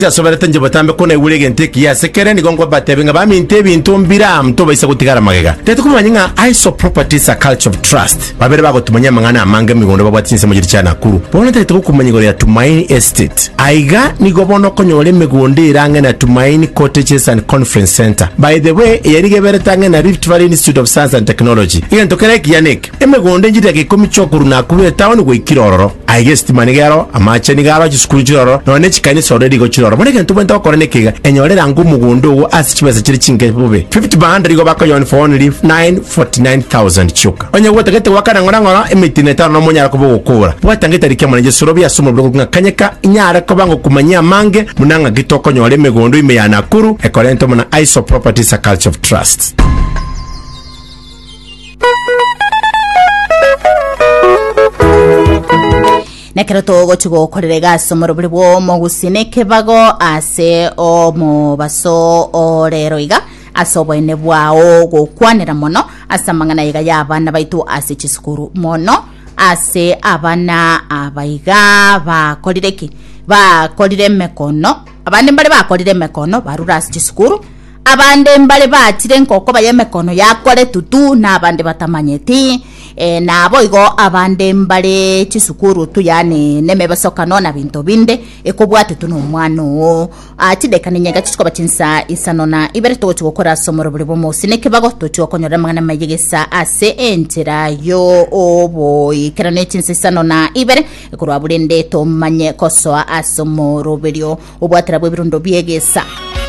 Soberete nje batambe kona iwulege nteki ya sekere ni gongo batebenga ba minte bintu mbira mto bayisa kutigara magega tetu kumanyinga ISO properties a culture of trust babere bago tumanya mangana amange migondo babwatinse mu gicana kuru bona tetu kumanyingo ya Tumaini Estate aiga ni gobono konyole migondo irange na Tumaini Cottages and Conference Center. By the way yerige beretange na Rift Valley Institute of Science and Technology ile ntokera kiyanek emegondo njite ke komichokuru na kubere town go ikirororo aigest manigaro amache nigaro gisukuru kiroro none chikanisa already go kiroro moneke ntubenta korane kiga enyorera ngo mugondo wo asichibeza kiri chinge bube 50 band rigo bakayon for only 949,000 chuka onye wotegete wakana ngora emitine tano no munyara kubo gukura watangeta rikemana sorobi asumo bwo kanyeka inyara ko bango kumanya mange munanga gitoko nyore megondo ime ya Nakuru ekorento muna ISO properties a culture of trust. Nekero togo chugo korega somoro bwo mo gusineke bago ase o mo baso o leroiga asobo ene bwao gukwanira mono asamangana yiga yabana baitu ase chisukuru mono ase abana abaiga bakolire mekono abande mbale bakolire mekono barura ase chisukuru abande mbale batire nkoko bayemekono yakore tutu na abande batamanyeti na boigo abande mbale chisukuru tu yani neme basoka nona bintu binde ekobwate tuno mwana atideka ninyaga chiko bachinsa isanona ibere to gukora somoro buri bomo sineke bago to chokonyora mangana mayegesa ase entera yo obo ikerane chinsa isanona ibere ekurwa burende to manye koso asomoro berio obwatera bwirundo biegesa